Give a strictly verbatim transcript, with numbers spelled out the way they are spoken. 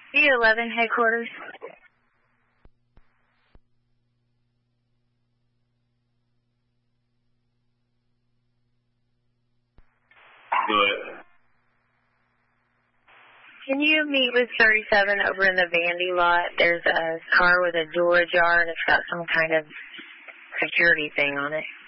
B eleven headquarters. Good. Can you meet with thirty-seven over in the Vandy lot? There's a car with a door ajar and it's got some kind of security thing on it.